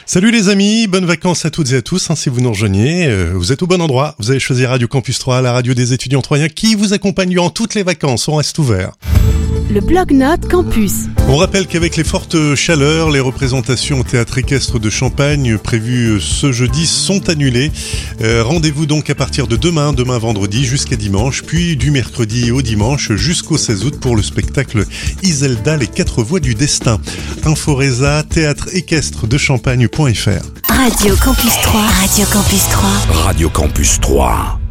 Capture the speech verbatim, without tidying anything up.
Salut les amis, bonnes vacances à toutes et à tous. Hein, si vous nous rejoignez, euh, vous êtes au bon endroit. Vous avez choisi Radio Campus trois, la radio des étudiants troyens qui vous accompagne durant toutes les vacances. On reste ouvert. Le Blog-Notes Campus. On rappelle qu'avec les fortes chaleurs, les représentations au théâtre équestre de Champagne prévues ce jeudi sont annulées. Euh, rendez-vous donc à partir de demain, demain vendredi jusqu'à dimanche, puis du mercredi au dimanche jusqu'au seize août pour le spectacle Iselda, les quatre voies du destin. Inforesa, théâtre équestre de Champagne point F R. Radio Campus trois. Radio Campus trois. Radio Campus trois.